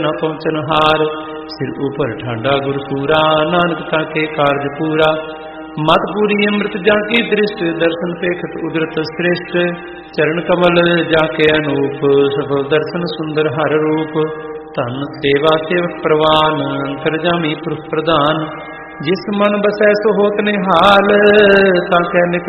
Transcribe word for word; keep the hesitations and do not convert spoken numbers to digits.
न पहुँचन हार। सिर ऊपर ठांडा गुरसूरा, नानक ताके कारज पूरा। मत पूरी अमृत जाके दृष्ट, दर्शन पेखत उदरत श्रेष्ठ। चरण कमल जाके अनूप, सफल दर्शन सुंदर हर रूप। धन सेवा सेवक प्रवान, अंतरजामी पुरुष प्रधान। जिस मन बसै सो होत निहाल, ताके निकट